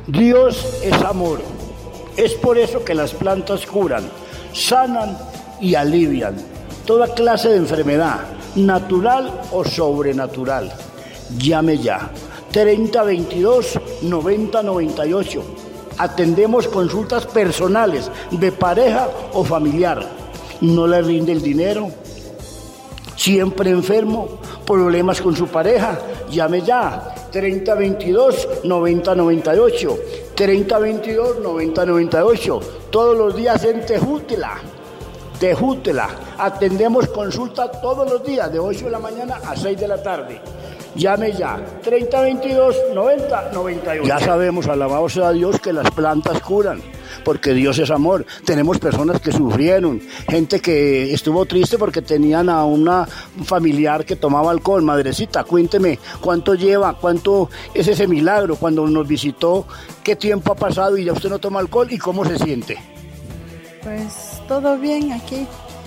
Dios es amor. Es por eso que las plantas curan, sanan y alivian toda clase de enfermedad, natural o sobrenatural. Llame ya, 3022-9098. Atendemos consultas personales de pareja o familiar. ¿No le rinde el dinero? ¿Siempre enfermo? ¿Problemas con su pareja? Llame ya, 3022-9098. 3022-9098. Todos los días en Tejútela. Atendemos consulta todos los días, de 8 de la mañana a 6 de la tarde. Llame ya, 3022-9098. Ya sabemos, alabado sea Dios, que las plantas curan, porque Dios es amor. Tenemos personas que sufrieron, gente que estuvo triste porque tenían a una familiar que tomaba alcohol. Madrecita, cuénteme, ¿cuánto lleva? ¿Cuánto es ese milagro? Cuando nos visitó, ¿qué tiempo ha pasado y ya usted no toma alcohol? ¿Y cómo se siente? Pues todo bien aquí,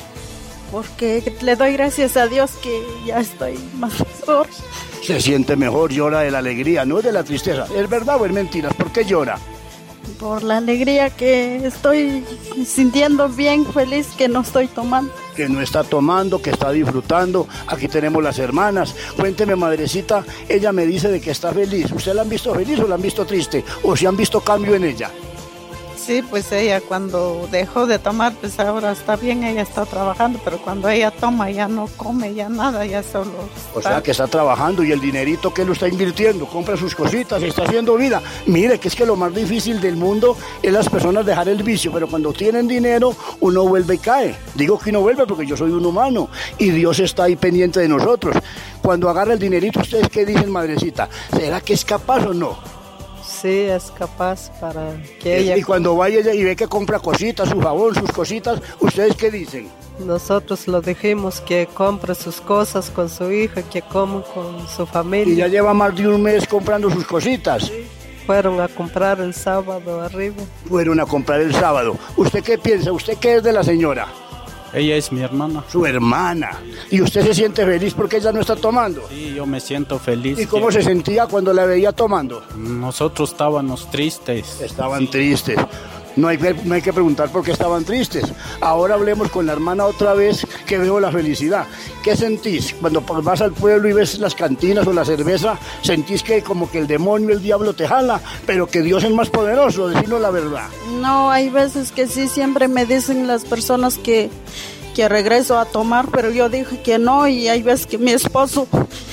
porque le doy gracias a Dios que ya estoy más mejor. Se siente mejor, llora de la alegría, no de la tristeza. ¿Es verdad o es mentira? ¿Por qué llora? Por la alegría que estoy sintiendo bien, feliz que no estoy tomando. Que no está tomando, que está disfrutando. Aquí tenemos las hermanas. Cuénteme, madrecita, ella me dice de que está feliz. ¿Usted la han visto feliz o la han visto triste? ¿O si han visto cambio en ella? Sí, pues ella cuando dejó de tomar, pues ahora está bien, ella está trabajando, pero cuando ella toma ya no come, ya nada, ya solo está. O sea, que está trabajando y el dinerito que lo está invirtiendo, compra sus cositas, está haciendo vida. Mire, que es que lo más difícil del mundo es las personas dejar el vicio, pero cuando tienen dinero, uno vuelve y cae. Digo que uno vuelve porque yo soy un humano y Dios está ahí pendiente de nosotros. Cuando agarra el dinerito, ¿ustedes qué dicen, madrecita? ¿Será que es capaz o no? Sí, es capaz para que ella... Y cuando vaya ella y ve que compra cositas, su jabón, sus cositas, ¿ustedes qué dicen? Nosotros lo dijimos que compre sus cosas con su hija, que coma con su familia. Y ya lleva más de un mes comprando sus cositas. Sí. Fueron a comprar el sábado arriba. Fueron a comprar el sábado. ¿Usted qué piensa? ¿Usted qué es de la señora? Ella es mi hermana. Su hermana. ¿Y usted se siente feliz porque ella no está tomando? Sí, yo me siento feliz. ¿Y cómo se sentía cuando la veía tomando? Nosotros estábamos tristes. Estaban tristes. No hay que preguntar por qué estaban tristes. Ahora hablemos con la hermana otra vez, que veo la felicidad. ¿Qué sentís? Cuando vas al pueblo y ves las cantinas o la cerveza, ¿sentís que como que el demonio, el diablo te jala, pero que Dios es más poderoso? Decirnos la verdad. No, hay veces que sí, siempre me dicen las personas que regreso a tomar, pero yo dije que no, y hay veces que mi esposo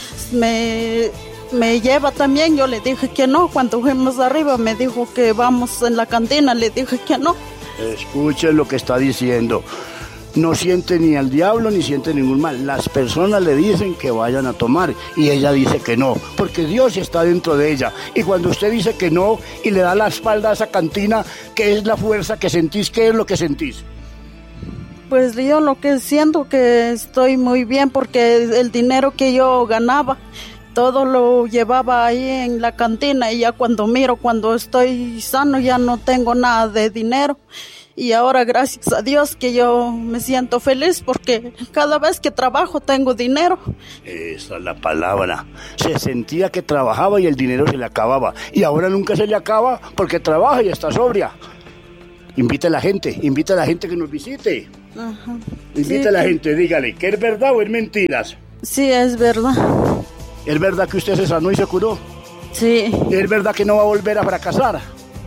me lleva también, yo le dije que no. Cuando fuimos arriba me dijo que vamos en la cantina, le dije que no. Escuchen lo que está diciendo. No siente ni al diablo ni siente ningún mal. Las personas le dicen que vayan a tomar y ella dice que no, porque Dios está dentro de ella. Y cuando usted dice que no y le da la espalda a esa cantina, ¿qué es la fuerza que sentís? ¿Qué es lo que sentís? Pues yo lo que siento que estoy muy bien, porque el dinero que yo ganaba todo lo llevaba ahí en la cantina, y ya cuando estoy sano ya no tengo nada de dinero. Y ahora gracias a Dios que yo me siento feliz, porque cada vez que trabajo tengo dinero. Esa es la palabra. Se sentía que trabajaba y el dinero se le acababa. Y ahora nunca se le acaba porque trabaja y está sobria. Invita a la gente que nos visite. Ajá. Invita a la gente, dígale, ¿que es verdad o es mentiras? Sí, es verdad. ¿Es verdad que usted se sanó y se curó? Sí. ¿Es verdad que no va a volver a fracasar?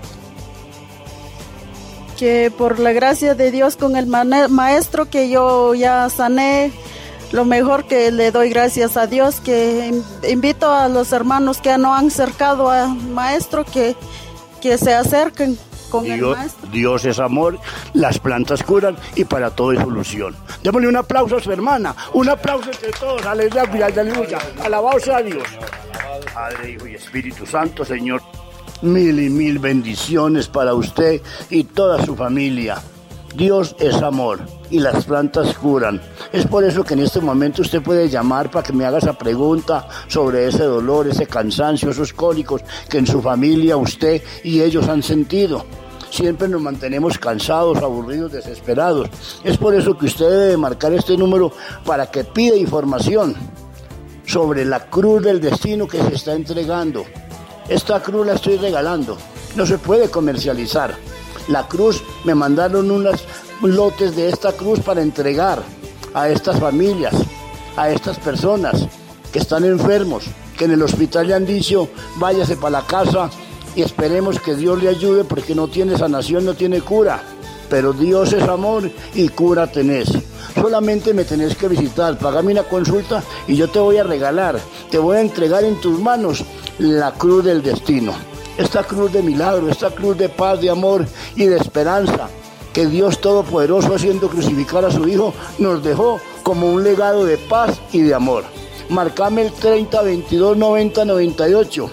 Que por la gracia de Dios con el maestro que yo ya sané, lo mejor que le doy gracias a Dios, que invito a los hermanos que no han acercado al maestro que se acerquen con el maestro. Dios es amor, las plantas curan y para todo hay solución. Démosle un aplauso a su hermana, un aplauso entre todos, aleluya, aleluya, alabado sea Dios. Padre, Hijo y Espíritu Santo, Señor, mil y mil bendiciones para usted y toda su familia. Dios es amor y las plantas curan. Es por eso que en este momento usted puede llamar para que me haga esa pregunta sobre ese dolor, ese cansancio, esos cólicos que en su familia usted y ellos han sentido. Siempre nos mantenemos cansados, aburridos, desesperados. Es por eso que usted debe marcar este número para que pida información sobre la cruz del destino que se está entregando. Esta cruz la estoy regalando. no se puede comercializar. La cruz, me mandaron unos lotes de esta cruz para entregar a estas familias, a estas personas que están enfermos, que en el hospital le han dicho, váyase para la casa y esperemos que Dios le ayude porque no tiene sanación, no tiene cura. Pero Dios es amor y cura tenés. Solamente me tenés que visitar, pagame una consulta y yo te voy a regalar, te voy a entregar en tus manos la cruz del destino. Esta cruz de milagro, esta cruz de paz, de amor y de esperanza que Dios Todopoderoso, haciendo crucificar a su Hijo, nos dejó como un legado de paz y de amor. Marcame el 30 22 90 98.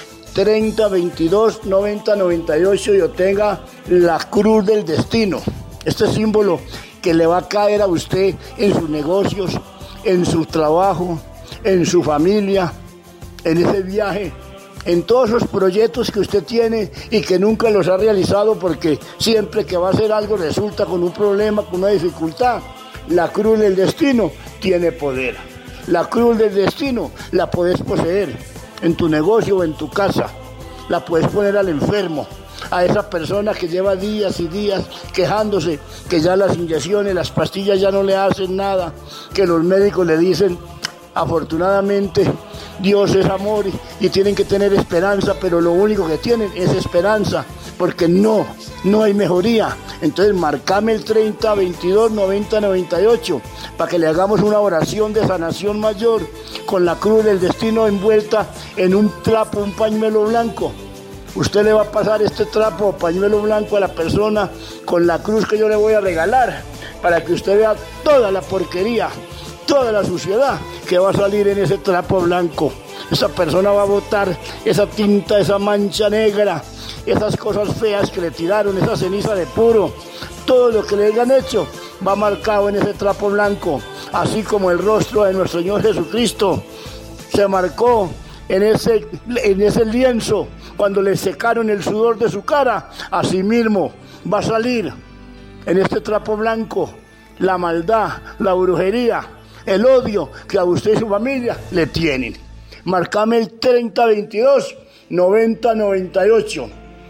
30 22 90 98 y obtenga la cruz del destino. Este símbolo que le va a caer a usted en sus negocios, en su trabajo, en su familia, en ese viaje, en todos esos proyectos que usted tiene y que nunca los ha realizado porque siempre que va a hacer algo resulta con un problema, con una dificultad. La cruz del destino tiene poder. La cruz del destino la podés poseer en tu negocio o en tu casa. La puedes poner al enfermo, a esa persona que lleva días y días quejándose que ya las inyecciones, las pastillas ya no le hacen nada, que los médicos le dicen, afortunadamente Dios es amor y tienen que tener esperanza, pero lo único que tienen es esperanza, porque no hay mejoría. Entonces marcame el 30 22 90 98 para que le hagamos una oración de sanación mayor con la cruz del destino envuelta en un trapo, un pañuelo blanco. Usted le va a pasar este trapo o pañuelo blanco a la persona con la cruz que yo le voy a regalar para que usted vea toda la porquería, toda la suciedad que va a salir en ese trapo blanco. Esa persona va a botar esa tinta, esa mancha negra, esas cosas feas que le tiraron, esa ceniza de puro, todo lo que le hayan hecho va marcado en ese trapo blanco, así como el rostro de nuestro Señor Jesucristo se marcó en ese lienzo cuando le secaron el sudor de su cara. Así mismo va a salir en este trapo blanco la maldad, la brujería, el odio que a usted y su familia le tienen. Marcame el 30 22 90 98.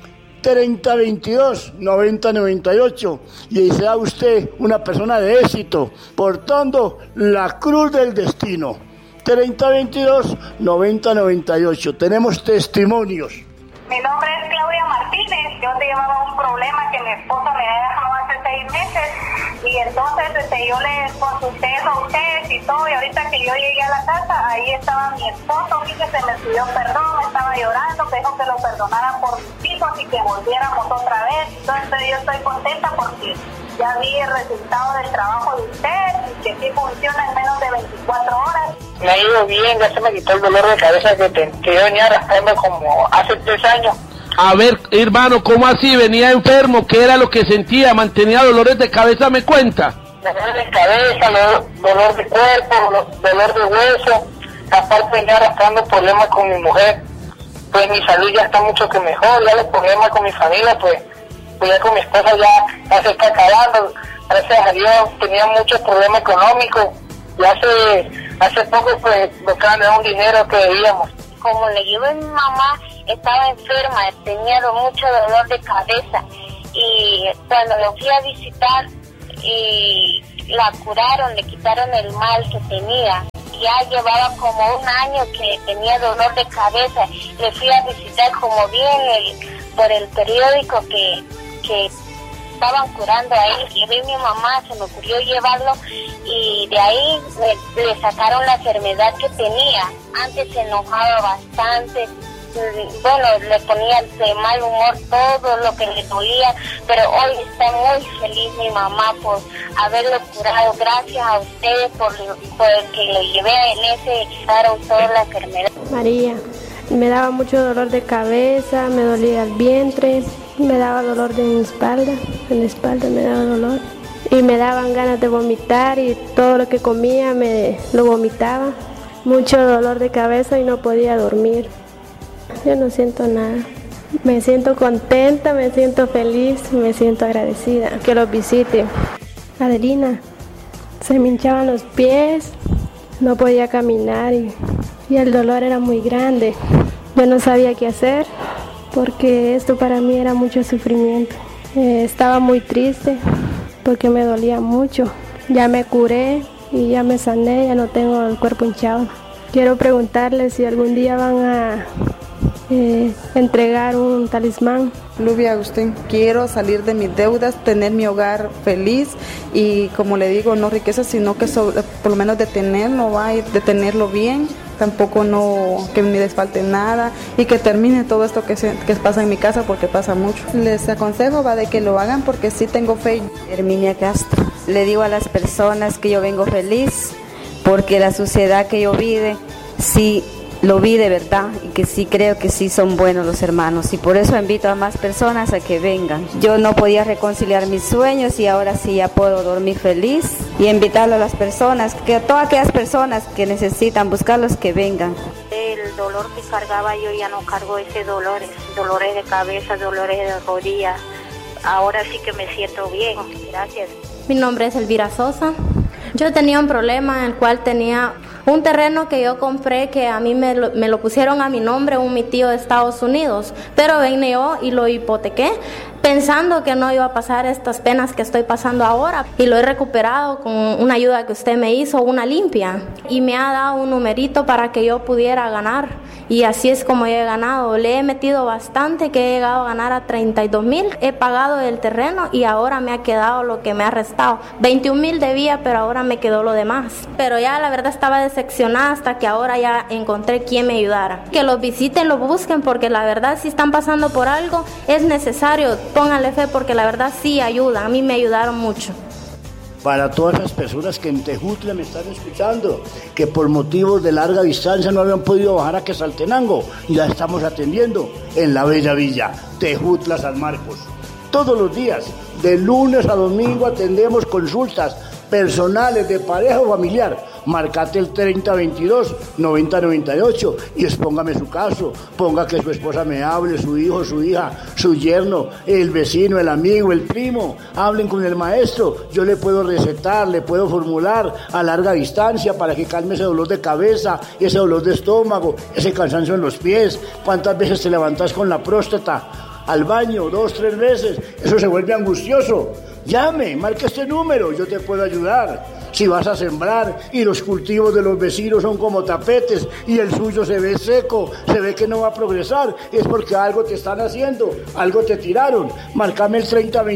30 22 90 98 y sea usted una persona de éxito portando la cruz del destino. 30 22 90 98. Tenemos testimonios. Mi nombre es Claudia Martínez. Yo llevaba un problema que mi esposa me había dejado hace 6 meses y entonces yo le consulté eso a ustedes y todo, y ahorita que yo llegué a la casa, ahí estaba mi esposo, vi que se me pidió perdón, estaba llorando, me dijo que lo perdonaran por mis hijos y que volviéramos otra vez. Entonces yo estoy contenta porque ya vi el resultado del trabajo de ustedes y que sí funciona en menos de 24 horas. Me ha ido bien, ya se me quitó el dolor de cabeza que yo venía arrastrando como hace 3 años. A ver, hermano, ¿cómo así? ¿Venía enfermo? ¿Qué era lo que sentía? ¿Mantenía dolores de cabeza? ¿Me cuenta? Dolor de cabeza, dolor de cuerpo, dolor de hueso. Aparte venía arrastrando problemas con mi mujer. Pues mi salud ya está mucho que mejor, ya los problemas con mi familia, pues ya con mi esposa ya se está acabando. Gracias a Dios, tenía muchos problemas económicos. Y hace poco pues me acaban de dar un dinero que debíamos. Como le llevé a mi mamá, estaba enferma, tenía mucho dolor de cabeza y cuando lo fui a visitar y la curaron, le quitaron el mal que tenía. Ya llevaba como 1 año que tenía dolor de cabeza. Le fui a visitar como bien por el periódico que estaban curando ahí. Llevé a mi mamá, se me ocurrió llevarlo y de ahí le sacaron la enfermedad que tenía. Antes se enojaba bastante, bueno, le ponía de mal humor todo lo que le dolía, pero hoy está muy feliz mi mamá por haberlo curado. Gracias a ustedes por que lo llevé en ese, quitaron toda la enfermedad. María, me daba mucho dolor de cabeza, me dolía el vientre, me daba dolor de mi espalda, en la espalda me daba dolor y me daban ganas de vomitar y todo lo que comía me lo vomitaba. Mucho dolor de cabeza y no podía dormir. Yo no siento nada. Me siento contenta, me siento feliz, me siento agradecida que los visite. Adelina, se me hinchaban los pies, no podía caminar y el dolor era muy grande. Yo no sabía qué hacer porque esto para mí era mucho sufrimiento. Estaba muy triste porque me dolía mucho. Ya me curé y ya me sané, ya no tengo el cuerpo hinchado. Quiero preguntarles si algún día van a entregar un talismán. Luvia Agustín, quiero salir de mis deudas, tener mi hogar feliz y, como le digo, no riqueza, sino que por lo menos de tenerlo bien, tampoco no que me les falte nada y que termine todo esto que pasa en mi casa, porque pasa mucho. Les aconsejo de que lo hagan porque sí tengo fe. Herminia Castro, le digo a las personas que yo vengo feliz porque la sociedad que yo vive, sí lo vi de verdad y que sí creo que sí son buenos los hermanos, y por eso invito a más personas a que vengan. Yo no podía reconciliar mis sueños y ahora sí ya puedo dormir feliz, y invitarlo a las personas, que todas aquellas personas que necesitan buscarlos, que vengan. El dolor que cargaba yo ya no cargo ese dolores de cabeza, dolores de rodillas. Ahora sí que me siento bien, gracias. Mi nombre es Elvira Sosa. Yo tenía un problema en el cual tenía un terreno que yo compré, que a mí me lo pusieron a mi nombre, mi tío de Estados Unidos, pero vine yo y lo hipotequé pensando que no iba a pasar estas penas que estoy pasando ahora, y lo he recuperado con una ayuda que usted me hizo, una limpia, y me ha dado un numerito para que yo pudiera ganar, y así es como yo he ganado. Le he metido bastante, que he llegado a ganar a 32,000, he pagado el terreno y ahora me ha quedado lo que me ha restado. 21,000 debía, pero ahora me quedó lo demás, pero ya la verdad estaba decepcionada hasta que ahora ya encontré quien me ayudara. Que los visiten, los busquen, porque la verdad si están pasando por algo es necesario, pónganle fe, porque la verdad sí ayuda. A mí me ayudaron mucho. Para todas las personas que en Tejutla me están escuchando, que por motivos de larga distancia no habían podido bajar a Quetzaltenango, ya estamos atendiendo en la bella villa Tejutla San Marcos. Todos los días, de lunes a domingo, atendemos consultas personales de pareja o familiar. Marcate el 3022-9098 y expóngame su caso. Ponga que su esposa me hable, su hijo, su hija, su yerno, el vecino, el amigo, el primo. Hablen con el maestro. Yo le puedo recetar, le puedo formular a larga distancia para que calme ese dolor de cabeza, ese dolor de estómago, ese cansancio en los pies. ¿Cuántas veces te levantas con la próstata al baño? 2, 3 veces. Eso se vuelve angustioso. Llame, marque este número, yo te puedo ayudar. Si vas a sembrar y los cultivos de los vecinos son como tapetes y el suyo se ve seco, se ve que no va a progresar, es porque algo te están haciendo, algo te tiraron. Márcame el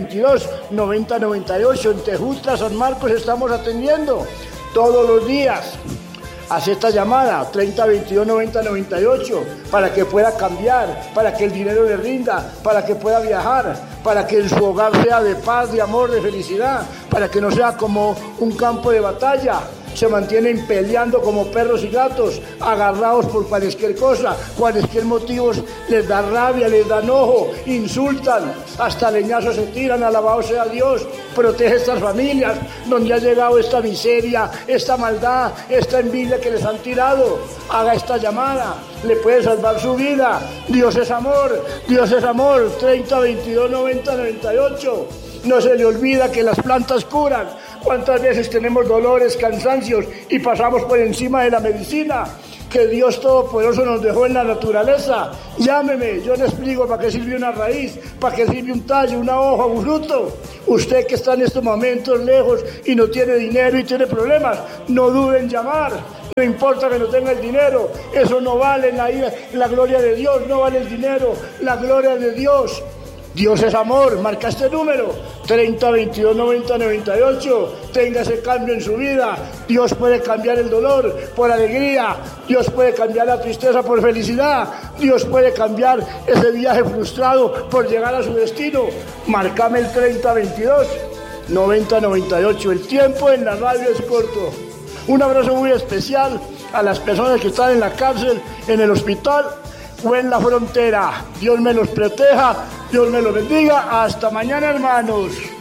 3022-9098, en Tejutla, San Marcos, estamos atendiendo todos los días. Haz esta llamada, 3022-9098, para que pueda cambiar, para que el dinero le rinda, para que pueda viajar, para que en su hogar sea de paz, de amor, de felicidad, para que no sea como un campo de batalla. Se mantienen peleando como perros y gatos, agarrados por cualquier cosa, cualquier motivos, les da rabia, les da enojo, insultan, hasta leñazos se tiran. Alabado sea Dios. Protege estas familias donde ha llegado esta miseria, esta maldad, esta envidia que les han tirado. Haga esta llamada, le puede salvar su vida. Dios es amor, Dios es amor. 3022-9098. No se le olvida que las plantas curan. ¿Cuántas veces tenemos dolores, cansancios y pasamos por encima de la medicina que Dios Todopoderoso nos dejó en la naturaleza? Llámeme, yo le explico para qué sirve una raíz, para qué sirve un tallo, una hoja, un fruto. Usted que está en estos momentos lejos y no tiene dinero y tiene problemas, no dude en llamar. No importa que no tenga el dinero, eso no vale la gloria de Dios, no vale el dinero, la gloria de Dios. Dios es amor. Marca este número, 3022-9098. Tenga ese cambio en su vida. Dios puede cambiar el dolor por alegría. Dios puede cambiar la tristeza por felicidad. Dios puede cambiar ese viaje frustrado por llegar a su destino. Márcame el 3022-9098. El tiempo en la radio es corto. Un abrazo muy especial a las personas que están en la cárcel, en el hospital o en la frontera. Dios me los proteja, Dios me los bendiga. Hasta mañana, hermanos.